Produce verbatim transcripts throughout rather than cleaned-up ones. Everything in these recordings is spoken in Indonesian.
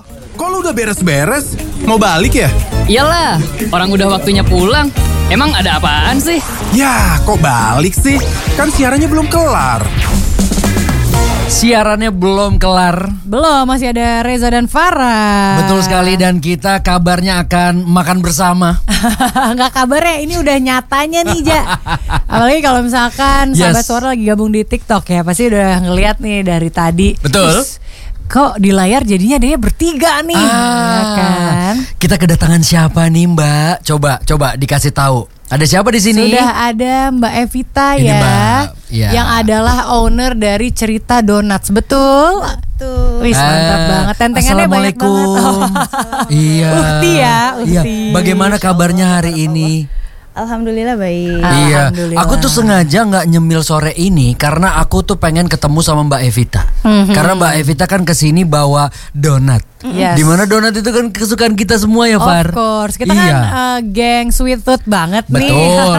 Kok lu udah beres-beres? Mau balik ya? Iyalah, orang udah waktunya pulang. Emang ada apaan sih? Ya, kok balik sih? Kan siarannya belum kelar. Siarannya belum kelar. Belum, masih ada Reza dan Farah. Betul sekali, dan kita kabarnya akan makan bersama. Nggak kabarnya, ini udah nyatanya nih, Ja. Apalagi kalau misalkan Yes. Sahabat Suara lagi gabung di TikTok ya, pasti udah ngeliat nih dari tadi. Betul. Terus, kok di layar jadinya dia bertiga nih, ya kan? Kita kedatangan siapa nih, Mbak? Coba, coba dikasih tahu. Ada siapa di sini? Sudah ada Mbak Evita Ini ya, Mbak, ya. yang adalah owner dari Cerita Donuts, betul? Betul. Wih, mantap Ah, banget. Tentengannya banyak banget. Assalamualaikum. Iya. Uhti ya, Iya. Uhti. Bagaimana kabarnya hari ini? Alhamdulillah baik. Iya, Alhamdulillah. aku tuh sengaja nggak nyemil sore ini karena aku tuh pengen ketemu sama Mbak Evita. Mhm. Karena Mbak Evita kan kesini bawa donat. Yes. Dimana donat itu kan kesukaan kita semua ya, Far. Of course, kita Iya. kan uh, geng sweet tooth banget nih. Betul.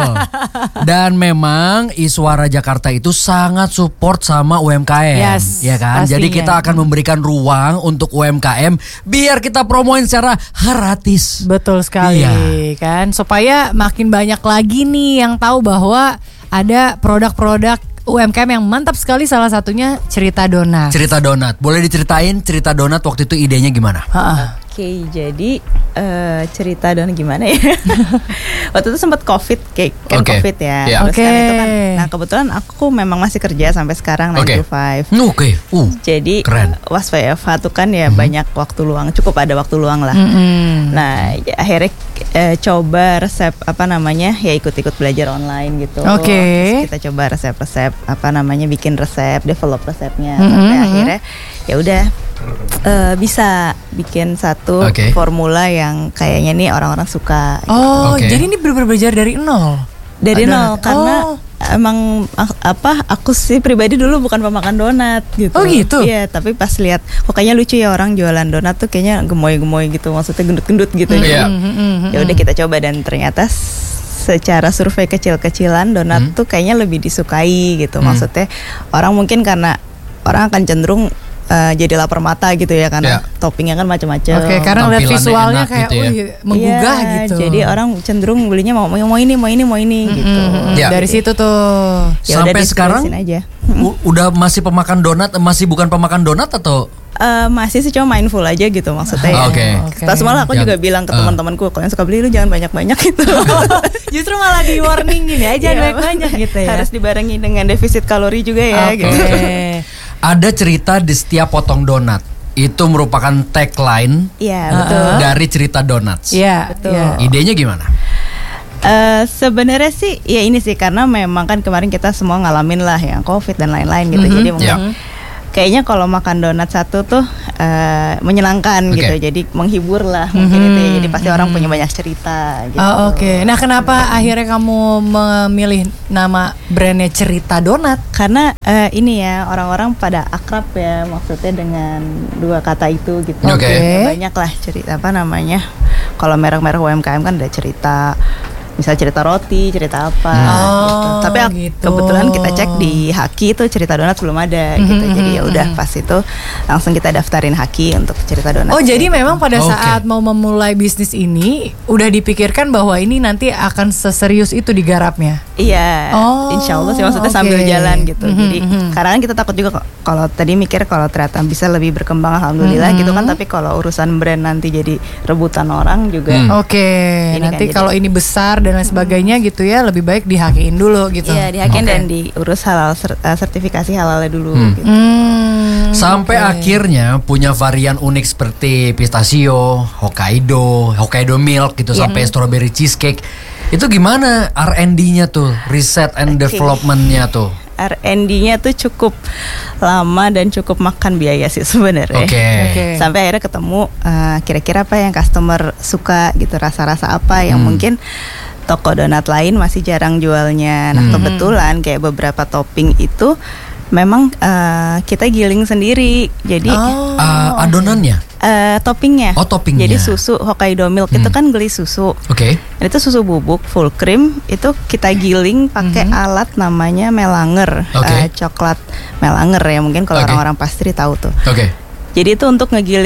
Dan memang Iswara Jakarta itu sangat support sama U M K M, Yes, ya kan? pastinya. Jadi kita akan memberikan ruang untuk U M K M biar kita promoin secara gratis. Betul sekali, Iya. kan, supaya makin banyak lagi nih yang tahu bahwa ada produk-produk U M K M yang mantap sekali, salah satunya Cerita Donat. Cerita donat. Boleh diceritain cerita donat waktu itu idenya gimana? Ha-ha. Oke, jadi eh, cerita dan gimana ya? Waktu itu sempat COVID, kayak kan Oke. COVID ya. Iya. Terus kan Oke. itu kan, nah kebetulan aku memang masih kerja sampai sekarang nine to five. Oke. Uh. Jadi Keren. was W F H tuh kan ya banyak waktu luang, cukup ada waktu luang lah. Mm-mm. Nah, ya, akhirnya eh, coba resep apa namanya? Ya ikut-ikut belajar online gitu. Oke. Terus kita coba resep-resep apa namanya? Bikin resep, develop resepnya Mm-mm. sampai akhirnya ya udah eh, bisa bikin satu Oke. formula yang kayaknya nih orang-orang suka. Oh, Oke. jadi ini benar-benar belajar dari nol. Dari Donat. nol karena Oh. emang ah, apa aku sih pribadi dulu bukan pemakan donat gitu. Oh, gitu? Iya, tapi pas lihat kok kayaknya lucu ya orang jualan donat tuh kayaknya gemoy-gemoy gitu, maksudnya gendut-gendut gitu. Iya. Jadi, ya udah kita coba dan ternyata s- secara survei kecil-kecilan donat Hmm. tuh kayaknya lebih disukai gitu. Hmm. Maksudnya orang mungkin karena orang akan cenderung eh, jadi lapar mata gitu ya karena Iya. toppingnya kan macam-macam. Oke, karena lihat Tampilannya visualnya enak kayak gitu ya. wih, menggugah Iya, gitu. Jadi orang cenderung belinya mau mau ini, mau ini, mau ini gitu. Mm-mm. Ya. Dari situ tuh. Ya udah Sampai sekarang diterusin aja. u- udah masih pemakan donat, masih bukan pemakan donat atau? Eh, masih sih cuma mindful aja gitu maksudnya. Ah, oke. Kita semua aku Yang- juga bilang ke ah. teman-temanku kalau yang suka beli lu jangan banyak-banyak gitu. Justru malah di warningin ya, jangan Iya, banyak-banyak gitu ya. Harus dibarengi dengan defisit kalori juga ya Oke. gitu. Ada cerita di setiap potong donat. Itu merupakan tagline Iya, betul. dari Cerita Donuts. Iya, Betul. iya. Idenya gimana? Eh, sebenarnya sih ya ini sih karena memang kan kemarin kita semua ngalamin lah yang COVID dan lain-lain gitu. Mhm. Jadi mungkin Ya. kayaknya kalau makan donat satu tuh eh, menyenangkan Oke. gitu. Jadi menghibur lah mungkin Mhm. itu ya. Jadi pasti orang punya banyak cerita gitu. Oh, oke. Nah, kenapa akhirnya kamu memilih nama brandnya Cerita Donat? Karena eh, ini ya orang-orang pada akrab ya maksudnya dengan dua kata itu gitu. Oke. Banyak lah cerita apa namanya. Kalau merek-merek U M K M kan ada cerita, misal cerita roti, cerita apa Hmm. gitu. Oh, Tapi ak- gitu. kebetulan kita cek di Haki itu cerita donat belum ada Mhm, gitu. Jadi mhm, ya udah mhm. pas itu langsung kita daftarin Haki untuk cerita donat. Oh, jadi memang pada Oke. saat mau memulai bisnis ini udah dipikirkan bahwa ini nanti akan seserius itu digarapnya. Iya, Oh, insya Allah sih maksudnya oke. sambil jalan gitu. Mhm, Jadi mhm. karena kan kita takut juga kok, kalau tadi mikir kalau ternyata bisa lebih berkembang alhamdulillah Mhm. gitu kan. Tapi kalau urusan brand nanti jadi rebutan orang juga. Hmm. Oke, Ini kan nanti jadi- kalau ini besar dan lain sebagainya gitu ya, lebih baik dihakiin dulu gitu. Iya, dihakin Oke. dan diurus halal ser- eh, sertifikasi halalnya dulu Hmm. gitu. Hmm, Sampai oke. akhirnya punya varian unik seperti pistachio, Hokkaido, Hokkaido milk gitu, Iya. sampai strawberry cheesecake. Itu gimana R and D-nya tuh, research and Oke. development-nya tuh? R and D-nya tuh cukup lama dan cukup makan biaya sih sebenarnya. Oke. Oke. Sampai akhirnya ketemu eh, kira-kira apa yang customer suka gitu, rasa-rasa apa yang Hmm. mungkin toko donat lain masih jarang jualnya. Nah, Hmm. kebetulan kayak beberapa topping itu memang eh, kita giling sendiri. Jadi Oh, Uh, adonannya? eh, toppingnya. Oh, toppingnya. Jadi susu Hokkaido milk itu Hmm. kan geli susu. Oke. Dan itu susu bubuk full cream, itu kita giling pakai Mhm. alat namanya melanger, Oke. eh, coklat melanger ya, mungkin kalau Oke. orang-orang pastry tahu tuh. Oke. Jadi itu untuk ngegiling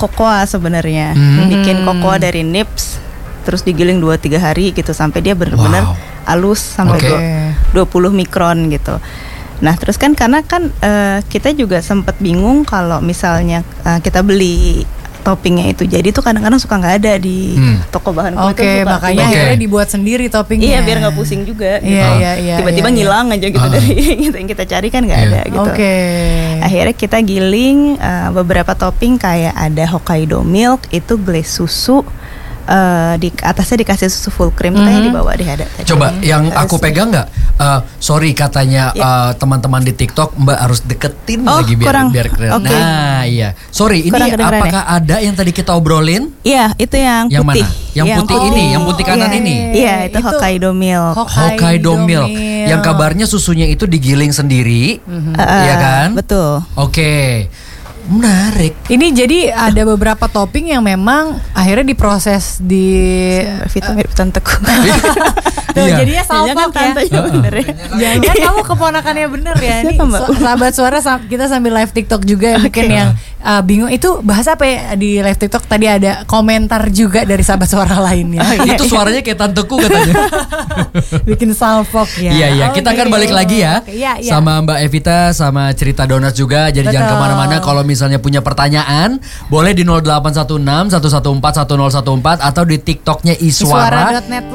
kokoa sebenarnya. Hmm. Bikin kokoa dari nips, terus digiling dua tiga hari gitu sampai dia benar-benar Wow. halus sampai Oke. dua- dua puluh mikron gitu. Nah terus kan karena kan eh, kita juga sempat bingung kalau misalnya eh, kita beli toppingnya itu jadi tuh kadang-kadang suka nggak ada di Hmm. toko bahan Oke, kulit tuh suka makanya Oke. akhirnya dibuat sendiri toppingnya. Iya biar nggak pusing juga gitu. Iya, iya, iya, Tiba-tiba iya, iya. ngilang aja gitu Ah. dari gitu yang kita cari kan nggak Iya. ada gitu. Oke. Akhirnya kita giling eh, beberapa topping kayak ada Hokkaido milk itu glaze susu, eh, di atasnya dikasih susu full cream. Itu yang di bawah deh ada tadi. Coba yang Terus- aku pegang nggak? Eh, sorry katanya Ya. eh, teman-teman di TikTok Mbak harus deketin Oh, lagi biar kurang. biar keren. Oke. Nah iya. Sorry ini Kurang kedengeran apakah ada yang tadi kita obrolin? Iya itu yang, Yang putih. mana? Yang putih ini, yang putih kanan Iya. ini. Iya itu, Itu Hokkaido milk. Hokkaido milk. Yang kabarnya susunya itu digiling sendiri, Eh, iya kan? Betul. Oke, menarik. Ini jadi ada beberapa topping yang memang akhirnya diproses di Mbak Vita mirip tanteku. Tuh, Iya. jadinya Jangan salpok ya. tantenya bener ya. Jangan kan kamu keponakannya bener ya. Ini Siapa, Mbak? su- sahabat suara sam- kita sambil live TikTok juga yang bikin yang uh, bingung itu bahasa apa ya di live TikTok tadi ada komentar juga dari sahabat suara lainnya. Itu suaranya kayak tanteku katanya. Bikin salpok ya. Iya iya, kita akan Oke. balik lagi ya Oke, iya, iya. sama Mbak Evita sama cerita donuts juga. Jadi jangan Betul. kemana-mana. Kalau misalnya punya pertanyaan, boleh di nol delapan satu enam satu satu empat satu nol satu empat atau di TikToknya Iswara. Iswara dot net